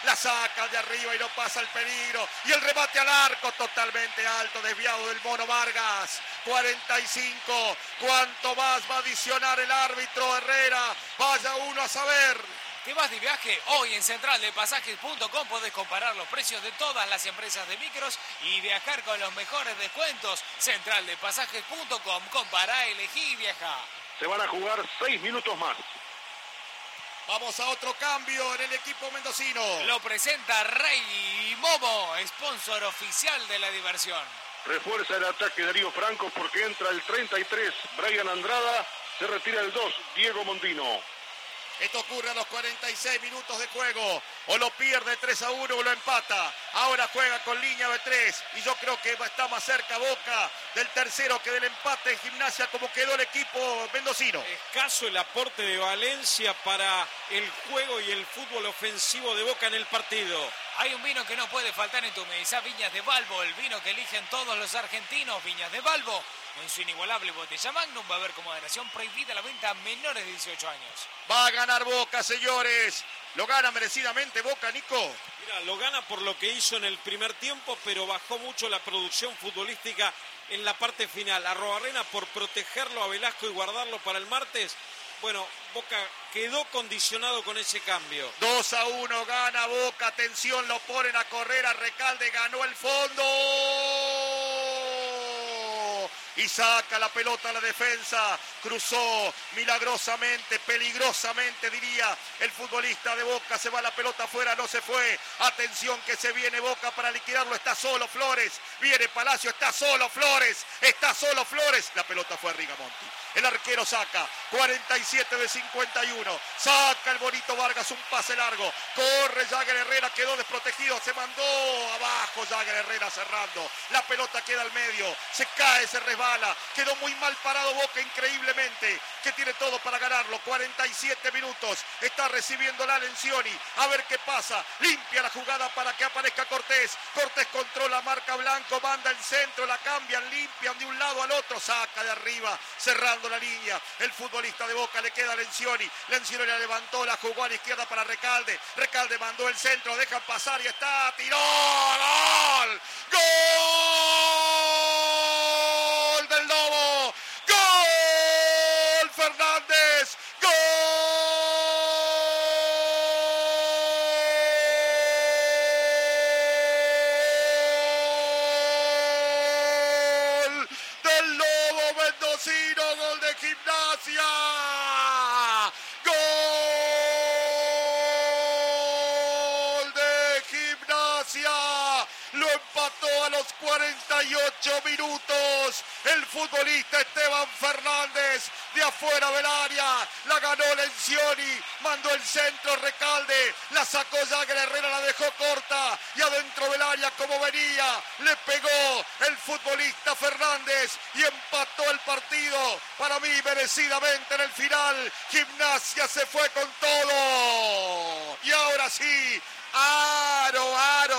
la saca de arriba y no pasa el peligro. Y el remate al arco totalmente alto, desviado del Mono Vargas. 45. ¿Cuánto más va a adicionar el árbitro Herrera? Vaya uno a saber. ¿Te vas de viaje? Hoy en centraldepasajes.com podés comparar los precios de todas las empresas de micros y viajar con los mejores descuentos. Centraldepasajes.com. Compará, elegí y viaja. Se van a jugar 6 minutos más. Vamos a otro cambio en el equipo mendocino. Lo presenta Rey Momo, sponsor oficial de la diversión. Refuerza el ataque Darío Franco porque entra el 33, Brian Andrada. Se retira el 2, Diego Mondino. Esto ocurre a los 46 minutos de juego. O lo pierde 3-1 o lo empata. Ahora juega con línea de 3. Y yo creo que está más cerca Boca del tercero que del empate en Gimnasia, como quedó el equipo mendocino. Escaso el aporte de Valencia para el juego y el fútbol ofensivo de Boca en el partido. Hay un vino que no puede faltar en tu mesa, Viñas de Balbo, el vino que eligen todos los argentinos. Viñas de Balbo, en su inigualable botella Magnum. Va a haber con moderación, prohibida la venta a menores de 18 años. Va a ganar Boca, señores. Lo gana merecidamente Boca, Nico. Mira, lo gana por lo que hizo en el primer tiempo, pero bajó mucho la producción futbolística en la parte final. Arrobarrena, por protegerlo a Velasco y guardarlo para el martes. Bueno, Boca quedó condicionado con ese cambio. 2-1 gana Boca. Atención, lo ponen a correr a Recalde. Ganó el fondo. Y saca la pelota a la defensa. Cruzó milagrosamente, peligrosamente diría el futbolista de Boca. Se va la pelota afuera, no se fue. Atención que se viene Boca para liquidarlo. Está solo Flores. Viene Palacio, está solo Flores. Está solo Flores. La pelota fue a Rigamonti. El arquero saca. 47 de 51. Saca el bonito Vargas, un pase largo. Corre Jagger Herrera, quedó desprotegido. Se mandó abajo Jagger Herrera cerrando. La pelota queda al medio. Se cae, se resbala. Quedó muy mal parado Boca, increíblemente. Que tiene todo para ganarlo. 47 minutos. Está recibiendo la Lencioni. A ver qué pasa. Limpia la jugada para que aparezca Cortés. Cortés controla, marca Blanco. Manda el centro, la cambian, limpian de un lado al otro. Saca de arriba, cerrando la línea. El futbolista de Boca le queda a Lencioni. Lencioni la levantó, la jugó a la izquierda para Recalde. Recalde mandó el centro, dejan pasar y está. ¡Tiró! ¡Gol! ¡Gol del Lobo! ¡Gol! Fernández. ¡Gol! Del Lobo mendocino. Gol de Gimnasia. Gol de Gimnasia. Lo empató a los 48 minutos. El futbolista Esteban Fernández de afuera del área. La ganó Lencioni. Mandó el centro Recalde. La sacó Jagger Herrera, la dejó corta. Y adentro del área como venía. Le pegó el futbolista Fernández. Y empató el partido. Para mí merecidamente en el final. Gimnasia se fue con todo. Y ahora sí. Aro.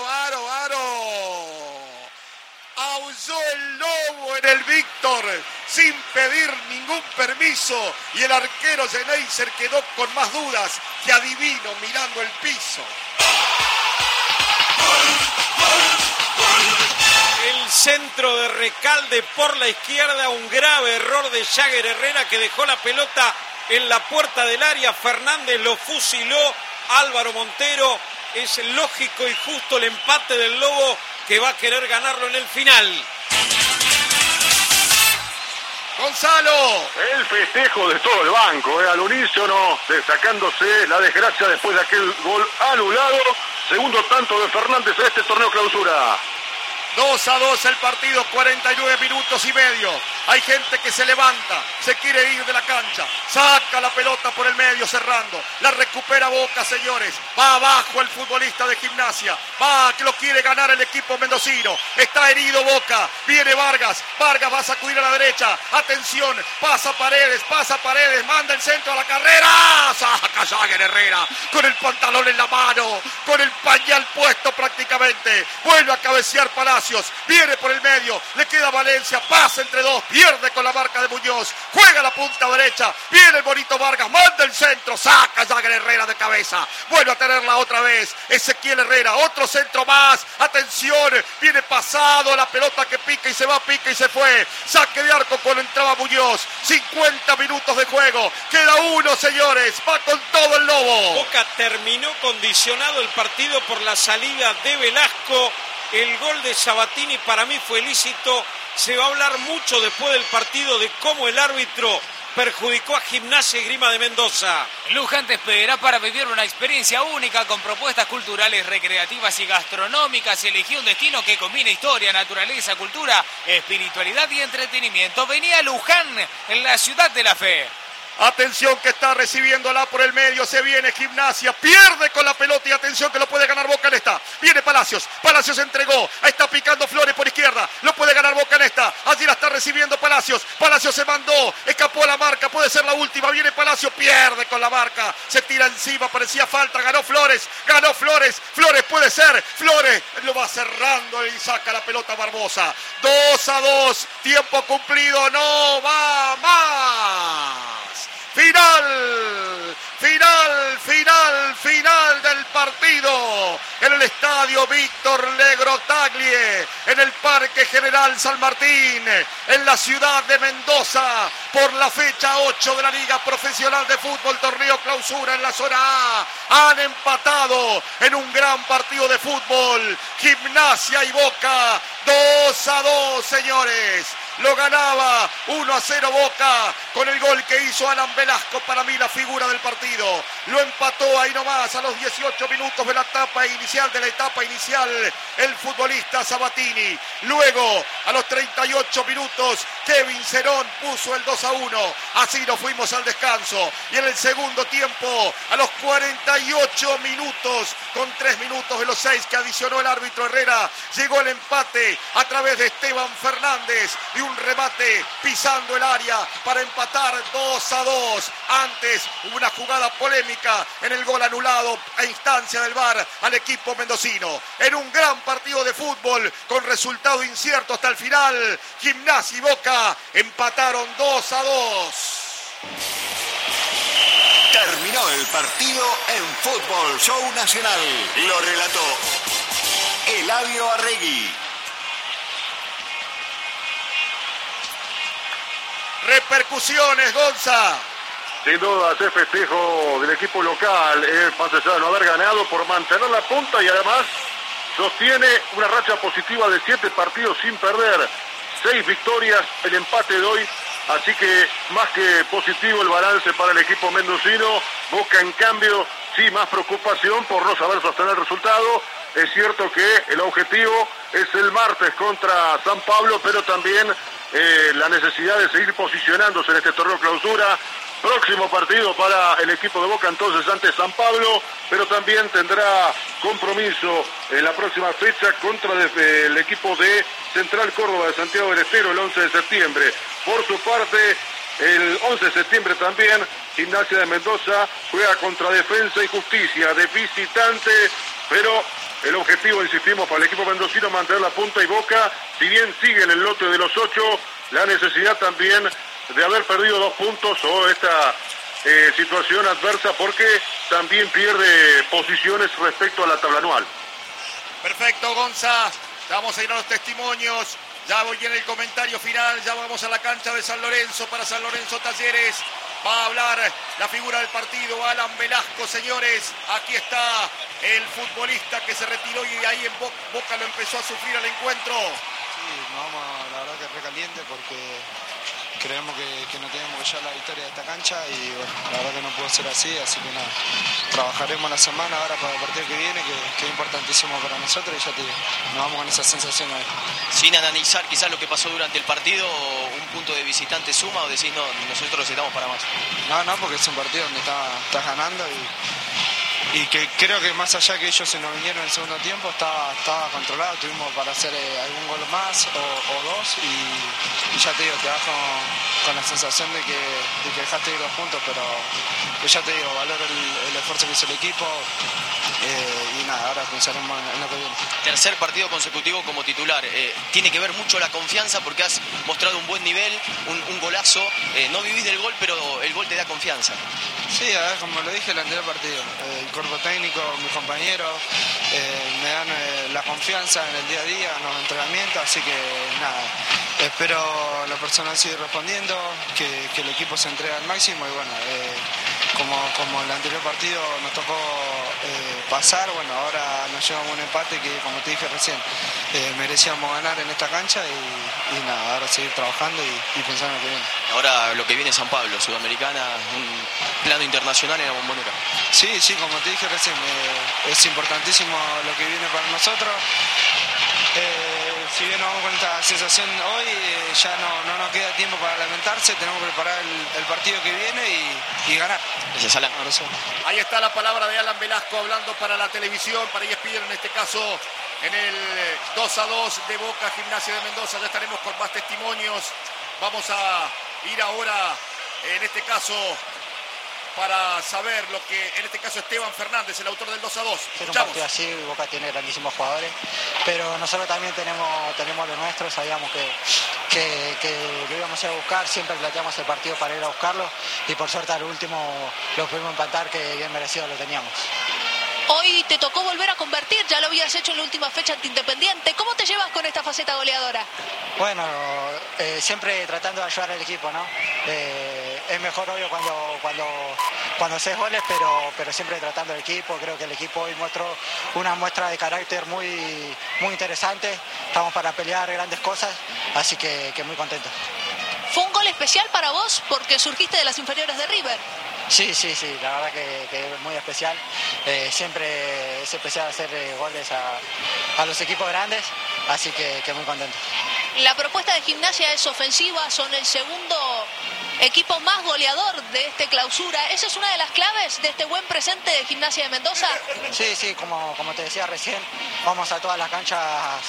Aulló el Lobo en el Víctor sin pedir ningún permiso y el arquero Geneiser quedó con más dudas que adivino mirando el piso. El centro de Recalde por la izquierda, un grave error de Jagger Herrera que dejó la pelota en la puerta del área. Fernández lo fusiló. Álvaro Montero, es lógico y justo el empate del Lobo que va a querer ganarlo en el final. Gonzalo. El festejo de todo el banco, al unísono, destacándose la desgracia después de aquel gol anulado. Segundo tanto de Fernández a este torneo clausura. 2-2 el partido, 49 minutos y medio. Hay gente que se levanta, se quiere ir de la cancha. Saca la pelota por el medio cerrando. La recupera Boca, señores. Va abajo el futbolista de Gimnasia. Va, que lo quiere ganar el equipo mendocino. Está herido Boca. Viene Vargas. Vargas va a sacudir a la derecha. Atención, pasa Paredes. Manda el centro a la carrera. Saca Jagger Herrera con el pantalón en la mano. Con el pañal puesto prácticamente. Vuelve a cabecear Palacios. Viene por el medio. Le queda Valencia. Pasa entre dos. pierde con la marca de Muñoz, juega la punta derecha, viene el bonito Vargas, manda el centro, saca Jagger Herrera de cabeza, vuelve a tenerla otra vez, Ezequiel Herrera, otro centro más, atención, viene pasado, la pelota que pica y se va, pica y se fue, saque de arco cuando entraba Muñoz, 50 minutos de juego, queda uno, señores, va con todo el Lobo. Boca terminó condicionado el partido por la salida de Velasco, el gol de Sabatini para mí fue lícito, se va a hablar mucho después del partido de cómo el árbitro perjudicó a Gimnasia y Esgrima de Mendoza. Luján te espera para vivir una experiencia única con propuestas culturales, recreativas y gastronómicas. Elegí un destino que combine historia, naturaleza, cultura, espiritualidad y entretenimiento. Vení a Luján, en la ciudad de la fe. Atención que está recibiéndola por el medio, se viene Gimnasia, pierde con la pelota y atención que lo puede ganar Boca en esta. Viene Palacios, Palacios entregó, está picando Flores por izquierda, lo puede ganar Boca en esta. Allí la está recibiendo Palacios, Palacios se mandó, escapó a la marca, puede ser la última, viene Palacios, pierde con la marca, se tira encima, parecía falta, ganó Flores, Flores puede ser, Flores lo va cerrando y saca la pelota Barbosa. 2-2, tiempo cumplido, no va más. Final del partido en el estadio Víctor Legrotaglie, en el Parque General San Martín, en la ciudad de Mendoza, por la fecha 8 de la Liga Profesional de Fútbol, torneo clausura en la zona A. Han empatado en un gran partido de fútbol, Gimnasia y Boca, 2-2, señores. Lo ganaba 1-0 Boca con el gol que hizo Alan Velasco, para mí la figura del partido. Lo empató ahí nomás a los 18 minutos de la etapa inicial, el futbolista Sabatini. Luego, a los 38 minutos, Kevin Cerón puso el 2-1. Así nos fuimos al descanso. Y en el segundo tiempo, a los 48 minutos, con 3 minutos de los 6 que adicionó el árbitro Herrera, llegó el empate a través de Esteban Fernández y un remate pisando el área para empatar 2-2. Antes hubo una jugada polémica en el gol anulado a instancia del VAR al equipo mendocino. En un gran partido de fútbol con resultado incierto hasta el final, Gimnasia y Boca empataron 2-2. Terminó el partido en Fútbol Show Nacional. Lo relató Eladio Arregui. Repercusiones, Gonza. Sin duda, ese festejo del equipo local, más allá de no haber ganado, por mantener la punta y además sostiene una racha positiva de 7 partidos sin perder, 6 victorias, el empate de hoy, así que más que positivo el balance para el equipo mendocino. Boca, en cambio, sí, más preocupación por no saber sostener el resultado. Es cierto que el objetivo es el martes contra San Pablo, pero también la necesidad de seguir posicionándose en este torneo clausura. Próximo partido para el equipo de Boca entonces ante San Pablo, pero también tendrá compromiso en la próxima fecha contra el equipo de Central Córdoba de Santiago del Estero el 11 de septiembre. Por su parte, el 11 de septiembre también Gimnasia de Mendoza juega contra Defensa y Justicia de visitante, pero el objetivo, insistimos, para el equipo mendocino mantener la punta, y Boca, si bien sigue en el lote de los 8, la necesidad también de haber perdido 2 puntos o esta situación adversa, porque también pierde posiciones respecto a la tabla anual. Perfecto, Gonza. Vamos a ir a los testimonios. Ya voy en el comentario final. Ya vamos a la cancha de San Lorenzo para San Lorenzo Talleres. Va a hablar la figura del partido, Alan Velasco, señores. Aquí está el futbolista que se retiró y ahí en Boca lo empezó a sufrir al encuentro. Sí, vamos, la verdad que es recaliente porque creemos que no tenemos que llevar la victoria de esta cancha y bueno, la verdad que no pudo ser así que nada, trabajaremos la semana ahora para el partido que viene, que es importantísimo para nosotros, y ya te digo, nos vamos con esa sensación hoy. Sin analizar quizás lo que pasó durante el partido, un punto de visitante suma, o decís no, nosotros necesitamos para más. No, porque es un partido donde estás ganando y que creo que más allá que ellos se nos vinieron en el segundo tiempo, estaba controlado, tuvimos para hacer algún gol más o 2 y ya te digo, te vas con la sensación de que dejaste ir 2 puntos, pero ya te digo, valoro el esfuerzo que hizo el equipo y nada, ahora pensaremos en lo que viene. Tercer partido consecutivo como titular. Tiene que ver mucho la confianza porque has mostrado un buen nivel, un golazo. No vivís del gol, pero el gol te da confianza. Sí, a ver, como lo dije en el anterior partido, el cuerpo técnico, mis compañeros, me dan la confianza en el día a día, en los entrenamientos, así que nada, espero la persona sigue respondiendo, que el equipo se entrega al máximo y bueno, como el anterior partido nos tocó pasar, bueno, ahora nos llevamos un empate que, como te dije recién, merecíamos ganar en esta cancha y nada, ahora seguir trabajando y pensar en lo que viene. Ahora lo que viene es San Pablo, Sudamericana, un plano internacional en la Bombonera. Sí, como te dije recién, es importantísimo lo que viene para nosotros. Si bien nos vamos con esta sensación hoy, ya no nos queda tiempo para lamentarse, tenemos que preparar el partido que viene y ganar. Gracias, Alan. Ahí está la palabra de Alan Velasco hablando para la televisión, para ESPN en este caso, en el 2-2 de Boca Gimnasia de Mendoza. Ya estaremos con más testimonios. Vamos a ir ahora, en este caso, para saber lo que, en este caso, Esteban Fernández, el autor del 2-2. Ser un partido así, Boca tiene grandísimos jugadores, pero nosotros también tenemos lo nuestro, sabíamos que lo íbamos a ir a buscar, siempre planteamos el partido para ir a buscarlo y por suerte al último lo pudimos empatar, que bien merecido lo teníamos. Hoy te tocó volver a convertir, ya lo habías hecho en la última fecha ante Independiente. ¿Cómo te llevas con esta faceta goleadora? Bueno, siempre tratando de ayudar al equipo, ¿no? Es mejor obvio cuando haces goles, pero siempre tratando al equipo. Creo que el equipo hoy mostró una muestra de carácter muy interesante. Estamos para pelear grandes cosas, así que muy contentos. ¿Fue un gol especial para vos porque surgiste de las inferiores de River? Sí, la verdad que es muy especial. Siempre es especial hacer goles a los equipos grandes, así que muy contento. La propuesta de Gimnasia es ofensiva, son el segundo equipo más goleador de este clausura. ¿Esa es una de las claves de este buen presente de Gimnasia de Mendoza? Sí, como te decía recién, vamos a todas las canchas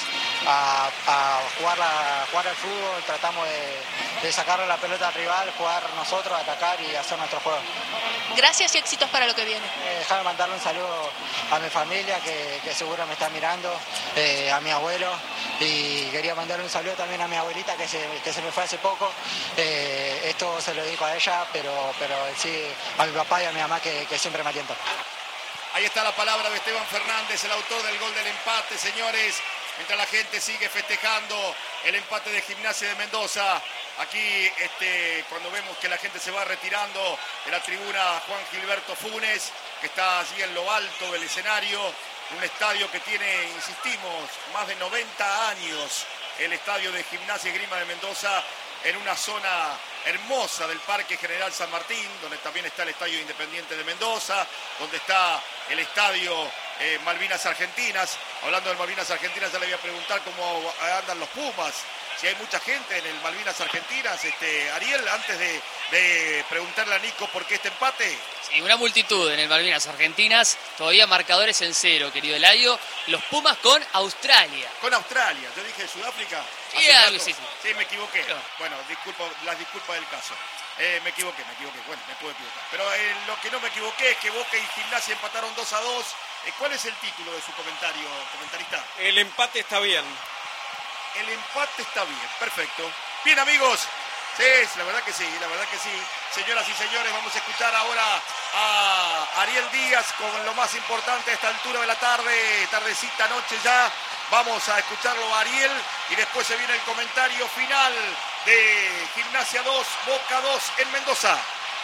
a jugar al fútbol, tratamos de sacarle la pelota al rival, jugar nosotros, atacar y hacer nuestro juego. Gracias y éxitos para lo que viene. Déjame mandarle un saludo a mi familia que seguro me está mirando, a mi abuelo, y quería mandarle un saludo también a mi abuelita que se me fue hace poco. Esto se lo dedico a ella, pero sí a mi papá y a mi mamá que siempre me alientan. Ahí está la palabra de Esteban Fernández, el autor del gol del empate, señores. Mientras la gente sigue festejando el empate de Gimnasia de Mendoza. Aquí, cuando vemos que la gente se va retirando de la tribuna Juan Gilberto Funes, que está allí en lo alto del escenario, un estadio que tiene, insistimos, más de 90 años, el estadio de Gimnasia y Esgrima de Mendoza, en una zona hermosa del Parque General San Martín, donde también está el Estadio Independiente de Mendoza, donde está el Estadio Malvinas Argentinas. Hablando de Malvinas Argentinas, ya le voy a preguntar cómo andan los Pumas, si hay mucha gente en el Malvinas Argentinas. Ariel, antes de preguntarle a Nico por qué este empate. Sí, una multitud en el Malvinas Argentinas, todavía marcadores en cero, querido Eladio. Los Pumas con Australia. Con Australia, yo dije Sudáfrica. Sí, sí, me equivoqué. Claro. Bueno, las disculpas del caso. Me equivoqué. Bueno, me puedo equivocar. Pero lo que no me equivoqué es que Boca y Gimnasia empataron 2-2. ¿Cuál es el título de su comentario, comentarista? El empate está bien. El empate está bien, perfecto. Bien, amigos. Sí, la verdad que sí. Señoras y señores, vamos a escuchar ahora a Ariel Díaz con lo más importante a esta altura de la tarde, tardecita, noche ya. Vamos a escucharlo a Ariel y después se viene el comentario final de Gimnasia 2, Boca 2 en Mendoza.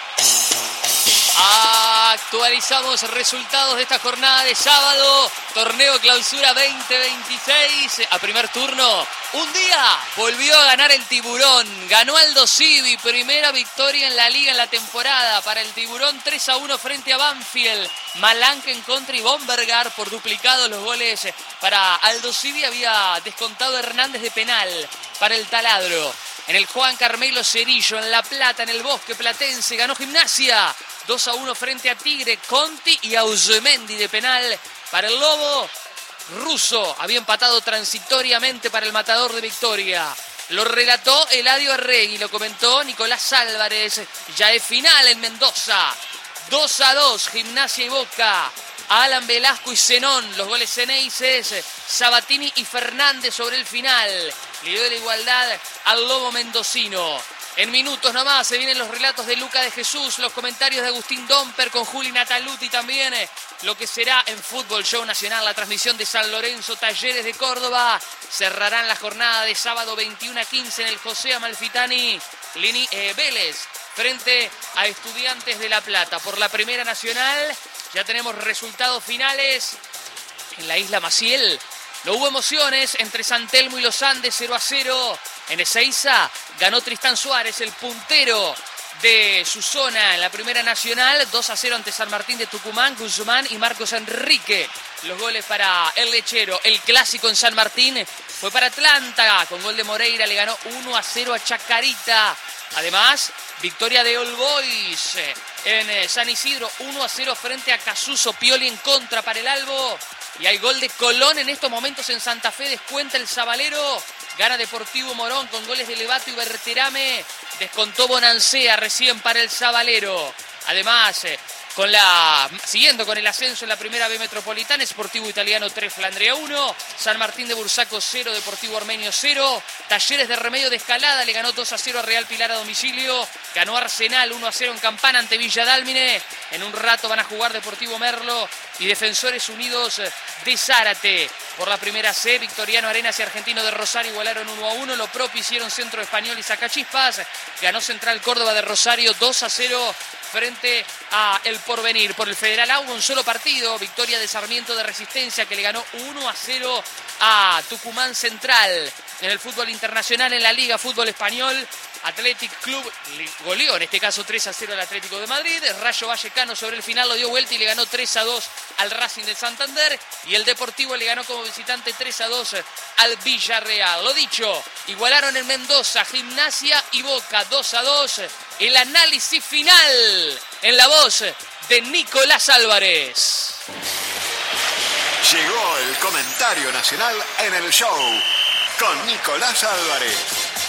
Actualizamos resultados de esta jornada de sábado, torneo clausura 2026, a primer turno. Un día volvió a ganar el Tiburón, ganó Aldo Civi, primera victoria en la liga en la temporada para el Tiburón, 3-1 frente a Banfield. Malanque en contra y Bombergar por duplicado los goles para Aldo Civi, había descontado Hernández de penal para el Taladro. En el Juan Carmelo Cerillo, en La Plata, en el Bosque Platense, ganó Gimnasia. 2-1 frente a Tigre, Conti y Ausemendi de penal para el Lobo. Russo había empatado transitoriamente para el Matador de Victoria. Lo relató Eladio Arregui, lo comentó Nicolás Álvarez. Ya es final en Mendoza. 2-2, Gimnasia y Boca. a Alan Velasco y Zenón. Los goles ceneices, Sabatini y Fernández sobre el final. Le dio la igualdad al Lobo mendocino. En minutos nomás se vienen los relatos de Luca de Jesús, los comentarios de Agustín Domper con Juli Nataluti también. Lo que será en Fútbol Show Nacional, la transmisión de San Lorenzo, Talleres de Córdoba. Cerrarán la jornada de sábado 21:15 en el José Amalfitani. Vélez frente a Estudiantes de La Plata. Por la Primera Nacional ya tenemos resultados finales en la Isla Maciel. No hubo emociones entre San Telmo y los Andes, 0-0. En Ezeiza ganó Tristán Suárez, el puntero de su zona en la Primera Nacional. 2-0 ante San Martín de Tucumán, Guzmán y Marcos Enrique. Los goles para el lechero. El clásico en San Martín fue para Atlanta. Con gol de Moreira le ganó 1-0 a Chacarita. Además, victoria de All Boys en San Isidro, 1-0 frente a Casuso. Pioli en contra para el Albo. Y hay gol de Colón en estos momentos en Santa Fe. Descuenta el Zabalero. Gana Deportivo Morón con goles de Levato y Berterame. Descontó Bonancea recién para el Zabalero. Además, siguiendo con el ascenso en la Primera B Metropolitana, Sportivo Italiano 3, Flandria 1, San Martín de Bursaco 0, Deportivo Armenio 0, Talleres de Remedio de Escalada le ganó 2-0 a Real Pilar a domicilio, ganó Arsenal 1-0 en Campana ante Villa Dálmine. En un rato van a jugar Deportivo Merlo y Defensores Unidos de Zárate. Por la Primera C, Victoriano Arenas y Argentino de Rosario igualaron 1-1, lo propio hicieron Centro Español y Sacachispas, ganó Central Córdoba de Rosario 2-0 frente a El Porvenir. Por el Federal A hubo un solo partido, victoria de Sarmiento de Resistencia que le ganó 1-0 a Tucumán Central. En el fútbol internacional, en la Liga Fútbol Español, Athletic Club goleó, en este caso 3-0 al Atlético de Madrid. Rayo Vallecano sobre el final lo dio vuelta y le ganó 3-2 al Racing de Santander. Y el Deportivo le ganó como visitante 3-2 al Villarreal. Lo dicho, igualaron en Mendoza, Gimnasia y Boca 2-2. El análisis final en la voz de Nicolás Álvarez. Llegó el comentario nacional en el show con Nicolás Álvarez.